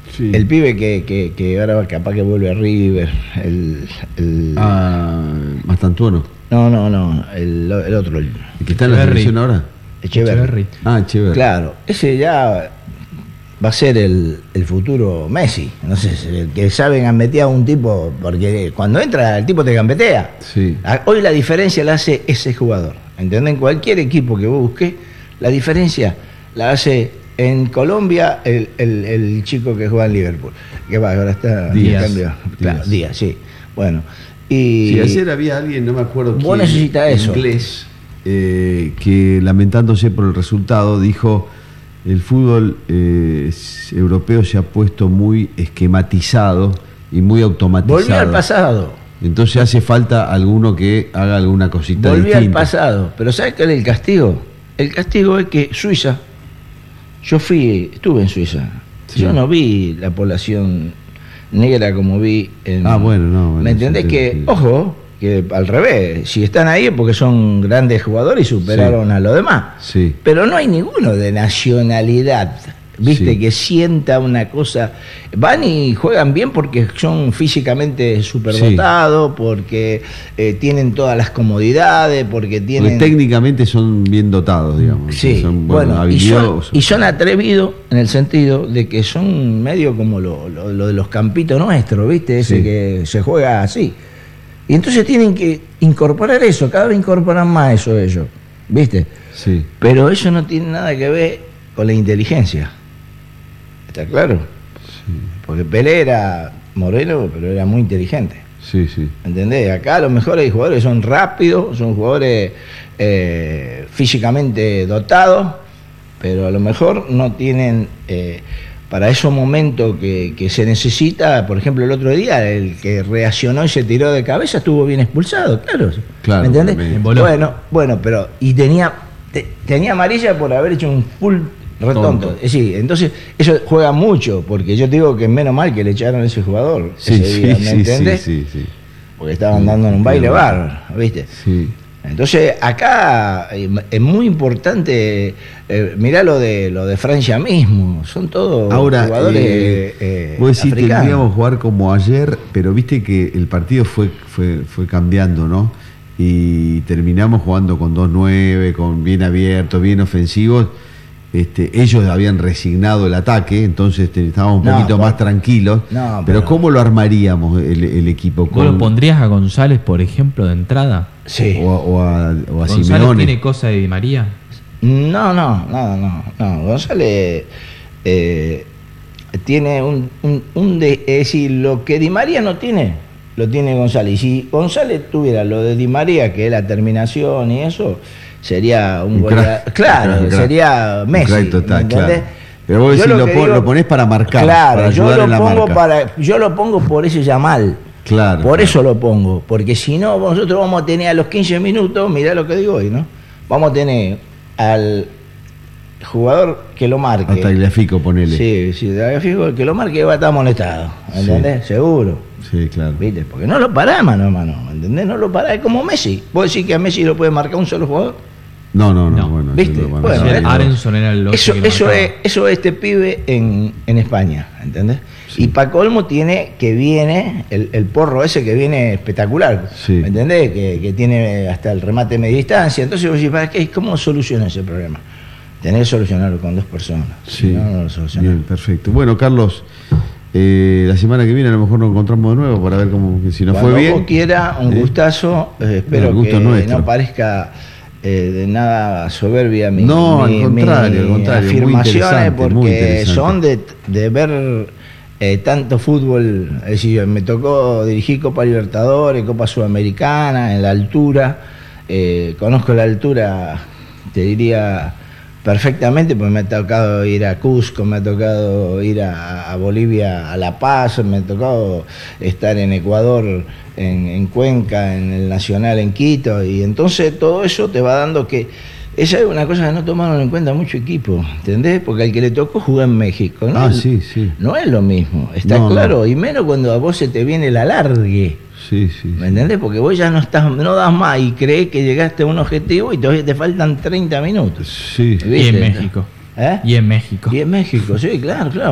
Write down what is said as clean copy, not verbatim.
Sí. El pibe que ahora capaz que vuelve a River, Mastantuono. No, el otro. ¿El que está en la selección ahora? Echeverri. Echeverri. Claro, ese ya va a ser el futuro Messi. No sé, el que sabe gambetear a un tipo, porque cuando entra el tipo te gambetea. Sí. Hoy la diferencia la hace ese jugador. ¿Entendés? En cualquier equipo que vos busques, la diferencia la hace en Colombia el chico que juega en Liverpool. Que va, ahora está Díaz, sí. Bueno. Y sí, ayer había alguien, no me acuerdo quién, vos necesitas eso. Inglés, que lamentándose por el resultado dijo: el fútbol europeo se ha puesto muy esquematizado y muy automatizado. Volvió al pasado. Entonces hace falta alguno que haga alguna cosita distinta. Volvió al pasado. Pero ¿sabes cuál es el castigo? El castigo es que Suiza, estuve en Suiza. Sí. Yo no vi la población negra como vi en... Bueno, ¿me entendés? Que, ojo, que al revés, si están ahí es porque son grandes jugadores y superaron a los demás. Sí. Pero no hay ninguno de nacionalidad, ¿viste? Que sienta una cosa. Van y juegan bien porque son físicamente superdotados, porque tienen todas las comodidades, porque técnicamente son bien dotados, digamos. Sí, son, habilidosos. Y son atrevidos en el sentido de que son medio como lo de los campitos nuestros, ¿viste? Ese que se juega así. Y entonces tienen que incorporar eso, cada vez incorporan más eso ellos, ¿viste? Sí. Pero eso no tiene nada que ver con la inteligencia. ¿Está claro? Sí. Porque Pelé era moreno, pero era muy inteligente. Sí, sí. ¿Entendés? Acá los mejores jugadores son rápidos, son jugadores físicamente dotados, pero a lo mejor no tienen... para esos momentos que se necesita, por ejemplo, el otro día, el que reaccionó y se tiró de cabeza estuvo bien expulsado, claro. ¿Me entendés? Bueno, pero... Y tenía amarilla por haber hecho un full retonto. Sí, entonces eso juega mucho, porque yo te digo que menos mal que le echaron a ese jugador ese día, ¿me entendés? Sí. Porque estaban dando en un baile bárbaro, ¿viste? Sí. Entonces acá es muy importante, mirá lo de Francia mismo, son todos jugadores vos decís, africanos. tendríamos jugar como ayer, pero viste que el partido fue cambiando, ¿no? Y terminamos jugando con 2-9, con bien abiertos, bien ofensivos. Ellos habían resignado el ataque, entonces estábamos un poquito más tranquilos. Pero ¿cómo lo armaríamos el equipo? ¿Vos lo pondrías a González, por ejemplo, de entrada? Sí. O a ¿González Simeone? ¿Tiene cosa de Di María? No. González tiene es decir, lo que Di María no tiene, lo tiene González. Y si González tuviera lo de Di María, que es la terminación y eso, sería un goleador. Claro, sería Messi. Total, claro. Pero vos decís, lo ponés para marcar. Claro, para ayudar en la marca. Yo lo pongo por ese Yamal. Claro. Por eso lo pongo. Porque si no, nosotros vamos a tener a los 15 minutos, mirá lo que digo hoy, ¿no? Vamos a tener al jugador que lo marque. A Tagliafico, ponele. Sí, Tagliafico, el que lo marque va a estar molestado. ¿Entendés? Sí. Seguro. Sí, claro. ¿Viste? Porque no lo parás, hermano. ¿Entendés? No lo parás. Es como Messi. ¿Vos decís que a Messi lo puede marcar un solo jugador? No. Bueno, ¿viste? Arenson era el eso es este pibe en España, ¿entendés? Sí. Y para colmo viene el porro ese que viene espectacular, sí. ¿Me entendés? Que tiene hasta el remate de media distancia. Entonces vos decís, ¿para qué? ¿Cómo soluciona ese problema? Tenés que solucionarlo con 2 personas. Sí. No lo solucionás. Bien, perfecto. Bueno, Carlos, la semana que viene a lo mejor nos encontramos de nuevo para ver si nos fue bien. Cuando vos quieras, un gustazo. Espero que no parezca de nada soberbia al contrario, afirmaciones, porque son de ver tanto fútbol. Es decir, me tocó dirigir Copa Libertadores, Copa Sudamericana, en la altura. Conozco la altura, te diría perfectamente, pues me ha tocado ir a Cusco, me ha tocado ir a Bolivia, a La Paz, me ha tocado estar en Ecuador, en Cuenca, en el Nacional en Quito, y entonces todo eso te va dando que... Esa es una cosa que no tomaron en cuenta mucho equipo, ¿entendés? Porque al que le tocó jugar en México, ¿no? Sí. No es lo mismo, está claro, no. Y menos cuando a vos se te viene el alargue. Sí. ¿Me entendés? Porque vos ya no das más y creés que llegaste a un objetivo y todavía te faltan 30 minutos. Sí. ¿Viste? Y en México. Y en México, sí, claro.